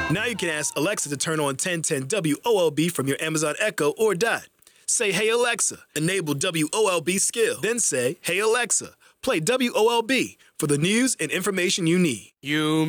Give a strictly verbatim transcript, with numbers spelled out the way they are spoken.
Now you can ask Alexa to turn on ten ten W O L B from your Amazon Echo or Dot. Say, hey Alexa, enable W O L B skill. Then say, hey Alexa, play W O L B for the news and information you need. You